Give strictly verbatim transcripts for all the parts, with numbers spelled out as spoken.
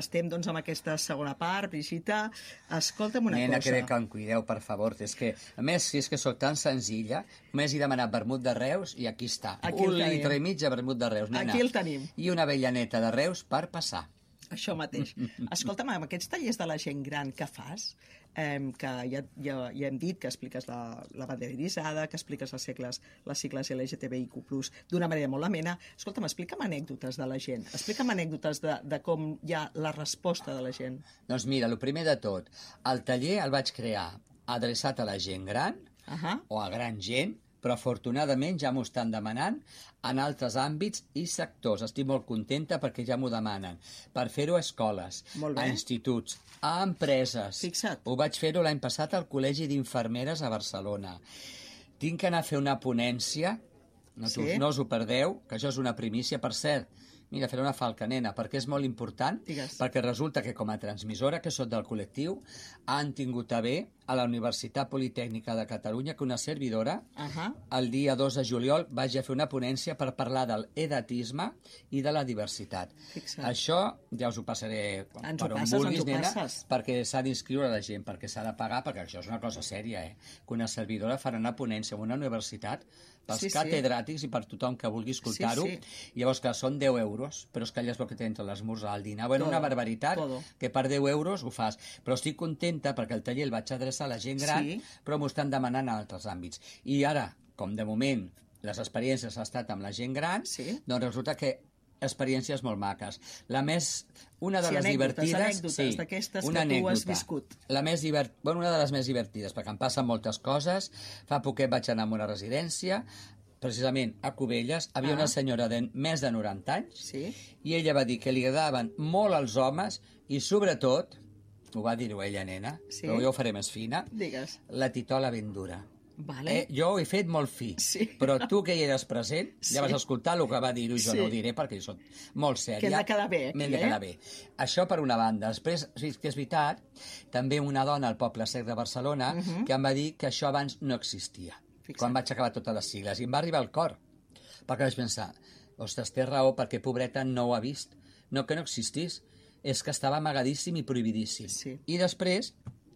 estem doncs amb aquesta segona part. Brigitta, escolta'm una Nena, cosa. que bé que em cuideu, per favor. És que, a més, si és que sóc tan senzilla, només he demanat vermut de Reus i aquí està. Aquí Un el tenim. litre i mig de vermut de Reus, nena. Aquí el tenim. I una avellaneta de Reus per passar. Això mateix. Escolta'm, amb aquests tallers de la gent gran que fas, eh, que ja, ja, ja hem dit que expliques la, la bandera irisada, que expliques les sigles, les sigles L G T B I Q plus, d'una manera molt amena, escolta'm, explica'm anècdotes de la gent, explica'm anècdotes de, de com hi ha la resposta de la gent. Doncs mira, el primer de tot, el taller el vaig crear adreçat a la gent gran, Uh -huh. o a gran gent, però afortunadament ja m'ho estan demanant en altres àmbits i sectors. Estic molt contenta perquè ja m'ho demanen. Per fer-ho a escoles, a instituts, a empreses. Fixa't. Ho vaig fer-ho l'any passat al Col·legi d'Infermeres a Barcelona. Tinc que anar a fer una ponència, no, sí? no us ho perdeu, que això és una primícia, per cert. Mira, faré una falca, nena, perquè és molt important, Digues. perquè resulta que com a transmissora, que sóc del col·lectiu, han tingut a bé a la Universitat Politècnica de Catalunya que una servidora, uh -huh. el dia dos de juliol, vagi a fer una ponència per parlar del edatisme i de la diversitat. Fixa't. Això ja us ho passaré ens per ho on passes, vulguis, ens ho nena, passes. perquè s'ha d'inscriure la gent, perquè s'ha de pagar, perquè això és una cosa sèria, eh? Que una servidora farà una ponència en una universitat pels Sí, sí. catedràtics i per tothom que vulgui escoltar-ho. Sí, sí. Llavors, clar, són deu euros, però és que allà es veu que t'entra l'esmorzar, el dinar. Bueno, Todo, una barbaritat, todo. que per deu euros ho fas. Però estic contenta perquè el taller el vaig adreçar a la gent gran, Sí. però m'ho estan demanant a altres àmbits. I ara, com de moment les experiències han estat amb la gent gran, Sí. doncs resulta que experiències molt maques. La més... Una de Sí, les anècdotes, divertides... anècdotes d'aquestes una que tu has anècdota. viscut. La més divert... bueno, una de les més divertides, perquè em passen moltes coses. Fa poquet vaig anar a una residència, precisament a Cubelles, havia Ah. una senyora de més de noranta anys, Sí. i ella va dir que li agradaven molt els homes i, sobretot, ho va dir-ho ella, nena, Sí. però jo ho faré més fina, Digues. la titola ben dura. Vale. Eh, jo ho he fet molt fi, Sí. però tu que hi eres present, Sí. ja vas escoltar el que va dir-ho, jo Sí. no ho diré perquè jo soc molt sèria. Que hem de quedar bé, aquí, M'hem de eh? quedar bé. Això per una banda. Després, sí que és veritat, també una dona al Poble Sec de Barcelona Mhm. que em va dir que això abans no existia. Fixa't. Quan vaig acabar totes les sigles. I em va arribar al cor. Perquè vaig pensar, ostres, té raó, perquè pobreta no ho ha vist. No que no existís, és que estava amagadíssim i prohibidíssim. Sí. I després,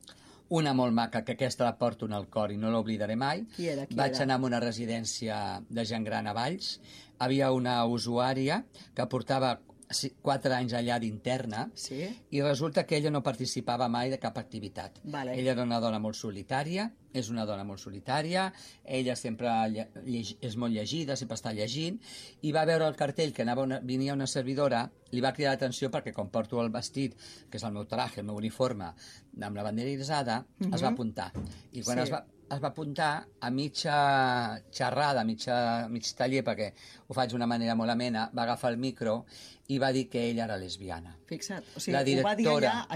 una molt maca, que aquesta la porto en el cor i no l'oblidaré mai. Qui era, qui Vaig era? anar a una residència de gent gran a Valls. Havia una usuària que portava si- quatre anys allà d'interna, Sí. i resulta que ella no participava mai de cap activitat. Vale. Ella era una dona molt solitària, és una dona molt solitària, ella sempre lle lle és molt llegida, sempre està llegint, i va veure el cartell que anava una, venia una servidora, li va cridar l'atenció perquè com porto el vestit, que és el meu traje, el meu uniforme, amb la bandera irisada, uh -huh. es va apuntar. I quan Sí. es va es va apuntar a mitja xerrada, a mitja, mig taller, perquè ho faig d'una manera molt amena, va agafar el micro i va dir que ella era lesbiana. Fixa't. O sigui, La ho va dir directora- allà